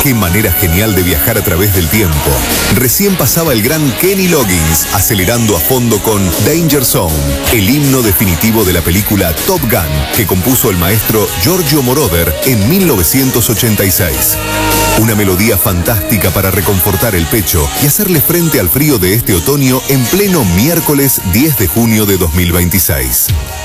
Qué manera genial de viajar a través del tiempo. Recién pasaba el gran Kenny Loggins acelerando a fondo con Danger Zone, el himno definitivo de la película Top Gun, que compuso el maestro Giorgio Moroder en 1986. Una melodía fantástica para reconfortar el pecho y hacerle frente al frío de este otoño en pleno miércoles 10 de junio de 2026.